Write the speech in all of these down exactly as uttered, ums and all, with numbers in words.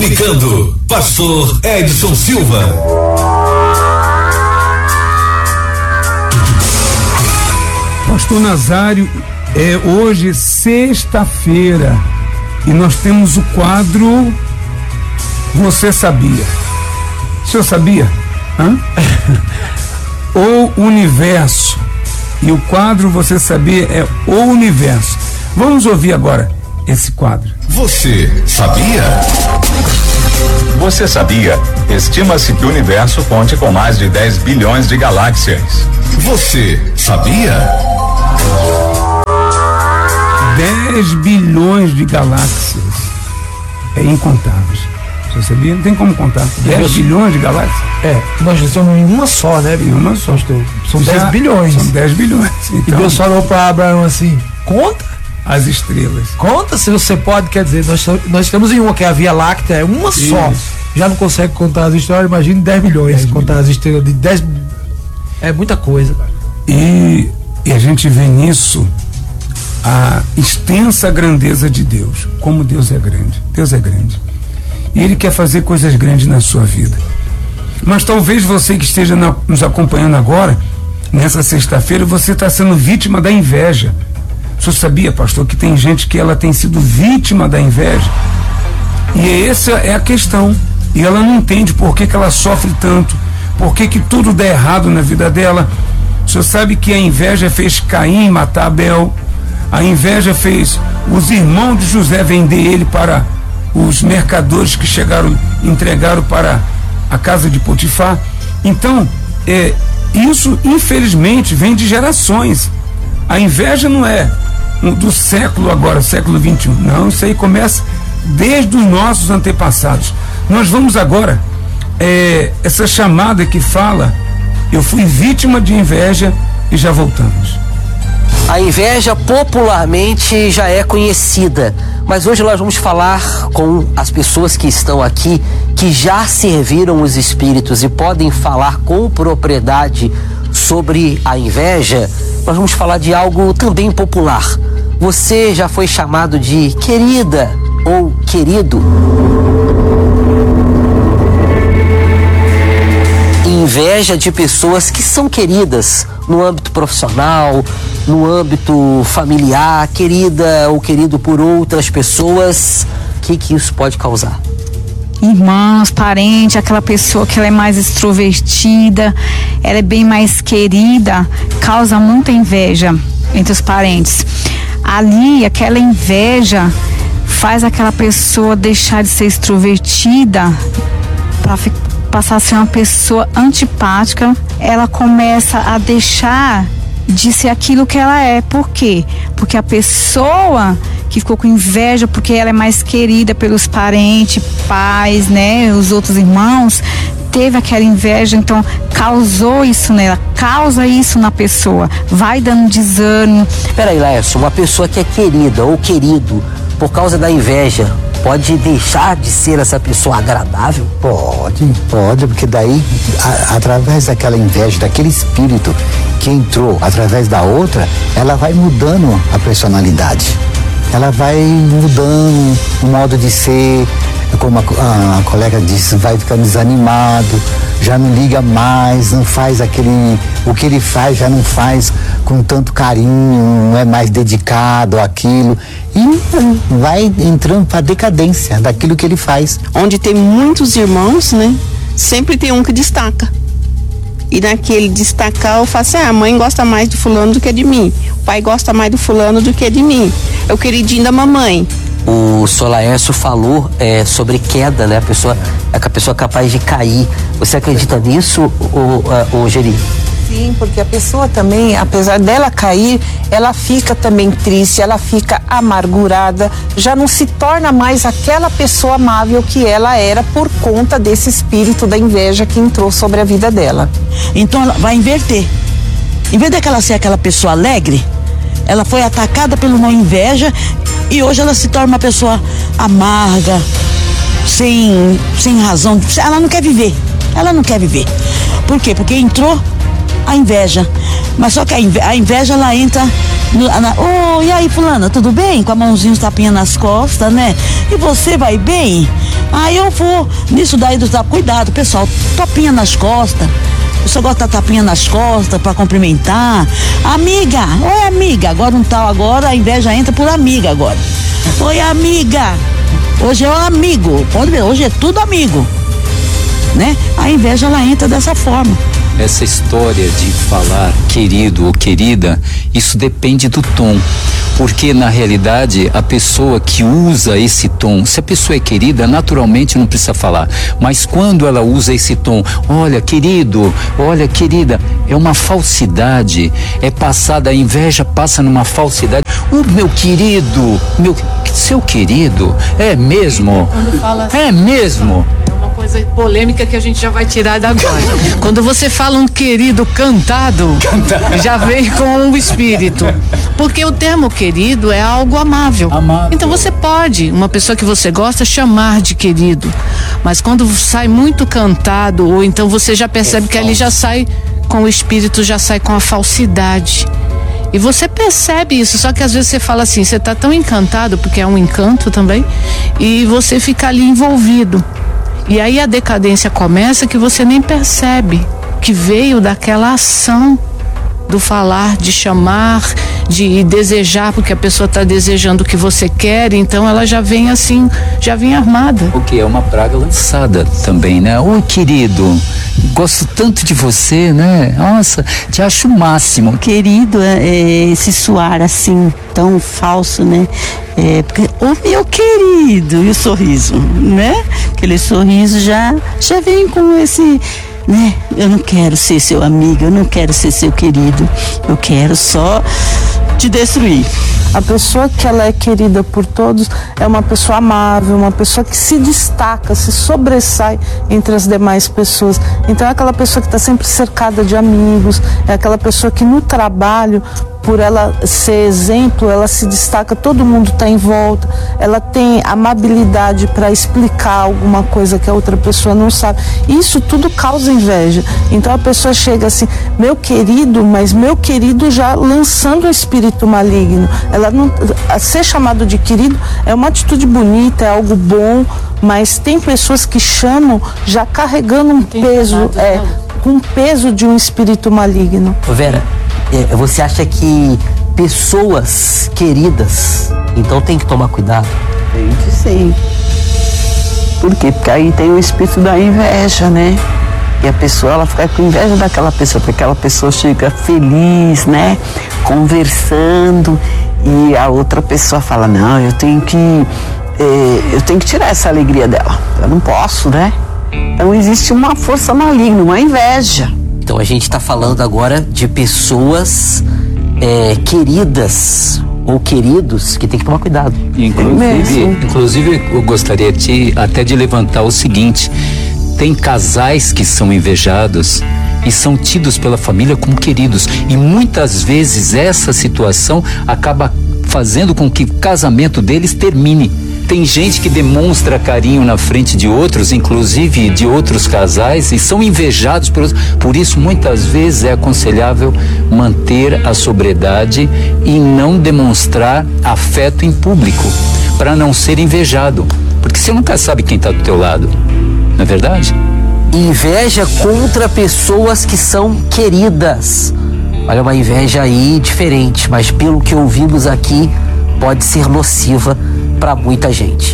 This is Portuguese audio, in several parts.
Comunicando, pastor Edson Silva. Pastor Nazário, é hoje sexta-feira e nós temos o quadro Você Sabia? O senhor sabia? Hã? O Universo. E o quadro Você Sabia é O Universo. Vamos ouvir agora esse quadro. Você sabia? Você sabia? Estima-se que o universo conte com mais de dez bilhões de galáxias. Você sabia? dez bilhões de galáxias. É incontável. Você sabia? Não tem como contar. dez bilhões de galáxias? É, nós estamos em uma só, né? Em uma só. São dez bilhões. São dez bilhões. Então, e Deus falou para Abraão assim: conta as estrelas. Conta se você pode, quer dizer, nós, nós estamos em uma que é a Via Láctea, é uma Isso. só. Já não consegue contar as estrelas, imagine dez bilhões. dez contar bilhões. As estrelas de dez. É muita coisa. E, e a gente vê nisso a extensa grandeza de Deus. Como Deus é grande. Deus é grande. E Ele quer fazer coisas grandes na sua vida. Mas talvez você que esteja na, nos acompanhando agora, nessa sexta-feira, você está sendo vítima da inveja. O senhor sabia, pastor, que tem gente que ela tem sido vítima da inveja? E essa é a questão. E ela não entende por que, que ela sofre tanto, por que, que tudo dá errado na vida dela. O senhor sabe que a inveja fez Caim matar Abel, a inveja fez os irmãos de José vender ele para os mercadores que chegaram, entregaram para a casa de Potifar. Então, é, isso infelizmente vem de gerações. A inveja não é do século agora, século vinte e um. Não, isso aí começa desde os nossos antepassados. Nós vamos agora, é, essa chamada que fala, eu fui vítima de inveja, e já voltamos. A inveja popularmente já é conhecida, mas hoje nós vamos falar com as pessoas que estão aqui, que já serviram os espíritos e podem falar com propriedade sobre a inveja. Nós vamos falar de algo também popular. Você já foi chamado de querida ou querido? Inveja de pessoas que são queridas no âmbito profissional, no âmbito familiar, querida ou querido por outras pessoas. O que que isso pode causar? Irmãos, parente, aquela pessoa que ela é mais extrovertida, ela é bem mais querida, causa muita inveja entre os parentes. Ali, aquela inveja faz aquela pessoa deixar de ser extrovertida para passar a ser uma pessoa antipática. Ela começa a deixar de ser aquilo que ela é. Por quê? Porque a pessoa que ficou com inveja porque ela é mais querida pelos parentes, pais, né, os outros irmãos, teve aquela inveja, então causou isso nela, causa isso na pessoa, vai dando desânimo. Peraí, Laércio, uma pessoa que é querida ou querido por causa da inveja, pode deixar de ser essa pessoa agradável? Pode, pode, porque daí, a, através daquela inveja, daquele espírito que entrou através da outra, ela vai mudando a personalidade. Ela vai mudando o modo de ser, como a, a, a colega disse, vai ficando desanimado, já não liga mais, não faz aquele, o que ele faz já não faz com tanto carinho, não é mais dedicado àquilo e vai entrando para a decadência daquilo que ele faz. Onde tem muitos irmãos, né, sempre tem um que destaca. E naquele destacar eu faço assim, ah, a mãe gosta mais do fulano do que de mim, o pai gosta mais do fulano do que de mim, é o queridinho da mamãe. O Solaércio falou é, sobre queda, né? A pessoa, é que a pessoa é capaz de cair. Você acredita nisso, ô, ô, ô Geri? Sim, porque a pessoa também, apesar dela cair, ela fica também triste, ela fica amargurada, já não se torna mais aquela pessoa amável que ela era por conta desse espírito da inveja que entrou sobre a vida dela. Então ela vai inverter. Em vez daquela ser aquela pessoa alegre, ela foi atacada pela uma inveja e hoje ela se torna uma pessoa amarga, sem, sem razão. Ela não quer viver, ela não quer viver. Por quê? Porque entrou a inveja, mas só que a inveja, a inveja ela entra no, na, oh, e aí fulana, tudo bem? Com a mãozinha tapinha nas costas, né? E você vai bem? Aí eu vou nisso daí do tá, cuidado, pessoal, topinha nas costas. Eu só gosto da tapinha nas costas pra cumprimentar. Amiga, oi amiga. Agora um tal agora, a inveja entra por amiga agora. Oi amiga. Hoje é um amigo. Pode ver, hoje é tudo amigo. Né? A inveja ela entra dessa forma. Essa história de falar querido ou querida, isso depende do tom. Porque na realidade a pessoa que usa esse tom, se a pessoa é querida, naturalmente não precisa falar. Mas quando ela usa esse tom, olha querido, olha querida, é uma falsidade. É passada, a inveja passa numa falsidade. O meu querido, meu seu querido, é mesmo? Quando fala assim, é mesmo? Coisa polêmica que a gente já vai tirar da agora. Quando você fala um querido cantado, já vem com o espírito. Porque o termo querido é algo amável. amável. Então você pode, uma pessoa que você gosta, chamar de querido. Mas quando sai muito cantado, ou então você já percebe é que ali já sai com o espírito, já sai com a falsidade. E você percebe isso, só que às vezes você fala assim, você está tão encantado, porque é um encanto também, e você fica ali envolvido. E aí a decadência começa que você nem percebe que veio daquela ação do falar, de chamar, de desejar, porque a pessoa está desejando o que você quer, então ela já vem assim, já vem armada. O que é uma praga lançada também, né? Oi, querido, gosto tanto de você, né? Nossa, te acho o máximo. Querido, é, é, esse suar assim, tão falso, né? É, porque, o meu querido, e o sorriso, né? Aquele sorriso já, já vem com esse... né? Eu não quero ser seu amigo, eu não quero ser seu querido, eu quero só te destruir. A pessoa que ela é querida por todos é uma pessoa amável, uma pessoa que se destaca, se sobressai entre as demais pessoas. Então é aquela pessoa que está sempre cercada de amigos, é aquela pessoa que no trabalho, por ela ser exemplo, ela se destaca, todo mundo está em volta, ela tem amabilidade para explicar alguma coisa que a outra pessoa não sabe. Isso tudo causa inveja. Então a pessoa chega assim, meu querido, mas meu querido já lançando o espírito maligno. Ela não, ser chamado de querido é uma atitude bonita, é algo bom, mas tem pessoas que chamam já carregando um peso, é, um peso de um espírito maligno. Vera, é, você acha que pessoas queridas, então tem que tomar cuidado? Gente, sim. Por quê? Porque aí tem o espírito da inveja, né? E a pessoa, ela fica com inveja daquela pessoa, porque aquela pessoa chega feliz, né? Conversando, e a outra pessoa fala, não, eu tenho que eh, eu tenho que tirar essa alegria dela, eu não posso, né? Então existe uma força maligna, uma inveja. Então a gente está falando agora de pessoas é, queridas ou queridos que tem que tomar cuidado. Inclusive, inclusive eu gostaria de, até de levantar o seguinte, tem casais que são invejados e são tidos pela família como queridos, e muitas vezes essa situação acaba fazendo com que o casamento deles termine. Tem gente que demonstra carinho na frente de outros, inclusive de outros casais, e são invejados por outros. Por isso, muitas vezes é aconselhável manter a sobriedade e não demonstrar afeto em público, para não ser invejado, porque você nunca sabe quem está do teu lado, não é verdade? Inveja contra pessoas que são queridas. Olha, uma inveja aí diferente, mas pelo que ouvimos aqui, pode ser nociva para muita gente.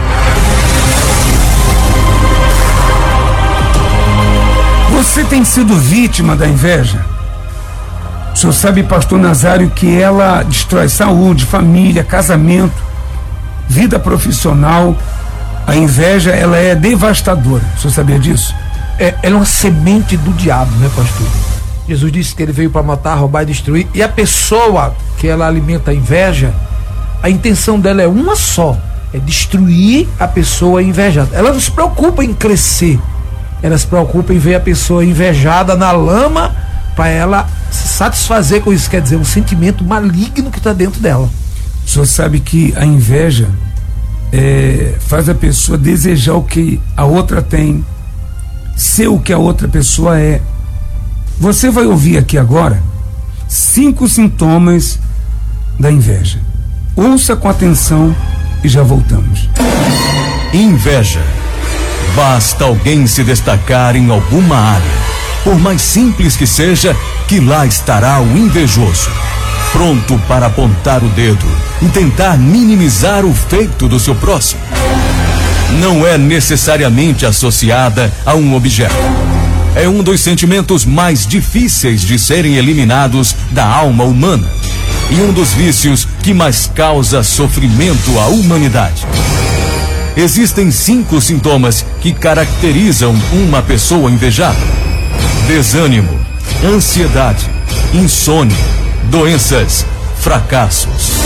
Você tem sido vítima da inveja? O senhor sabe, pastor Nazário, que ela destrói saúde, família, casamento, vida profissional. A inveja, ela é devastadora. O senhor sabia disso? É, ela é uma semente do diabo, né, pastor? Jesus disse que ele veio para matar, roubar e destruir. E a pessoa que ela alimenta a inveja, a intenção dela é uma só, é destruir a pessoa invejada. Ela não se preocupa em crescer, ela se preocupa em ver a pessoa invejada na lama para ela se satisfazer com isso. Quer dizer, um sentimento maligno que está dentro dela. O senhor sabe que a inveja é, faz a pessoa desejar o que a outra tem, ser o que a outra pessoa é. Você vai ouvir aqui agora cinco sintomas da inveja. Ouça com atenção e já voltamos. Inveja Basta alguém se destacar em alguma área, por mais simples que seja, que lá estará o invejoso, pronto para apontar o dedo e tentar minimizar o feito do seu próximo. Não é necessariamente associada a um objeto. É um dos sentimentos mais difíceis de serem eliminados da alma humana e um dos vícios que mais causa sofrimento à humanidade. Existem cinco sintomas que caracterizam uma pessoa invejada: desânimo, ansiedade, insônia, doenças, fracassos.